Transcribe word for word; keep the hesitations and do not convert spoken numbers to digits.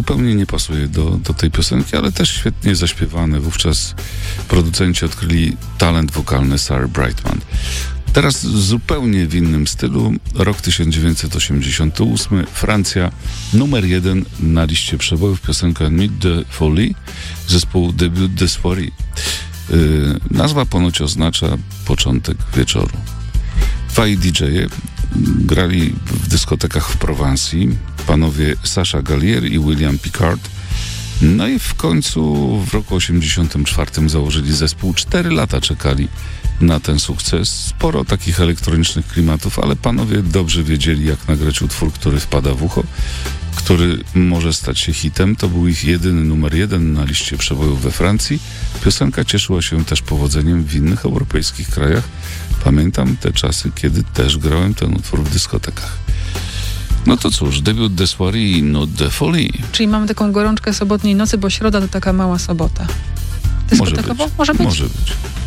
zupełnie nie pasuje do, do tej piosenki, ale też świetnie zaśpiewane. Wówczas producenci odkryli talent wokalny Sarah Brightman. Teraz zupełnie w innym stylu. Rok tysiąc dziewięćset osiemdziesiąty ósmy. Francja. Numer jeden na liście przebojów. Piosenka Nuit de Folie zespołu Début de Soirée. Yy, nazwa ponoć oznacza początek wieczoru. Dwaj D J-e grali w dyskotekach w Prowansji. Panowie Sacha Gallier i William Picard. No i w końcu w roku osiemdziesiątym czwartym założyli zespół. Cztery lata czekali na ten sukces. Sporo takich elektronicznych klimatów, ale panowie dobrze wiedzieli, jak nagrać utwór, który wpada w ucho, który może stać się hitem. To był ich jedyny numer jeden na liście przebojów we Francji. Piosenka cieszyła się też powodzeniem w innych europejskich krajach. Pamiętam te czasy, kiedy też grałem ten utwór w dyskotekach. No to cóż, Début de Soirée, Nuit de Folie. Czyli mamy taką gorączkę sobotniej nocy, bo środa to taka mała sobota. Może być. Może być? Może być.